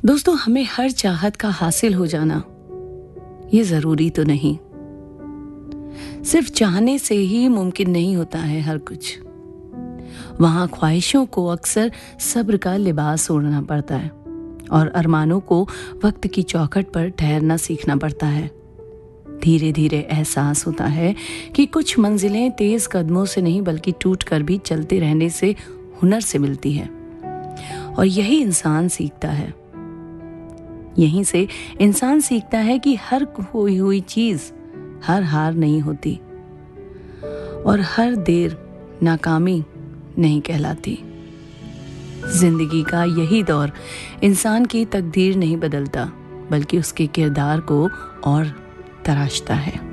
दोस्तों, हमें हर चाहत का हासिल हो जाना ये जरूरी तो नहीं। सिर्फ चाहने से ही मुमकिन नहीं होता है हर कुछ। वहां ख्वाहिशों को अक्सर सब्र का लिबास ओढ़ना पड़ता है और अरमानों को वक्त की चौखट पर ठहरना सीखना पड़ता है। धीरे धीरे एहसास होता है कि कुछ मंजिलें तेज कदमों से नहीं बल्कि टूट कर भी चलते रहने से, हुनर से मिलती है। और यही इंसान सीखता है। यहीं से इंसान सीखता है कि हर खोई हुई चीज हर हार नहीं होती और हर देर नाकामी नहीं कहलाती। जिंदगी का यही दौर इंसान की तकदीर नहीं बदलता, बल्कि उसके किरदार को और तराशता है।